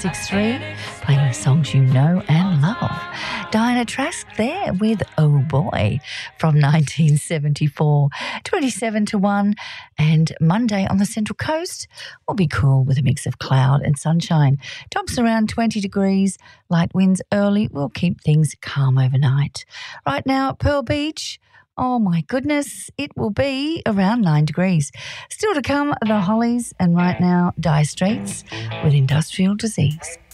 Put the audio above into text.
6-3, playing the songs you know and love. Diana Trask there with Oh Boy from 1974, 27-1. And Monday on the Central Coast will be cool with a mix of cloud and sunshine. Tops around 20 degrees, light winds early will keep things calm overnight. Right now at Pearl Beach, oh my goodness, it will be around 9 degrees. Still to come, the Hollies, and right now, Dire Straits with Industrial Disease.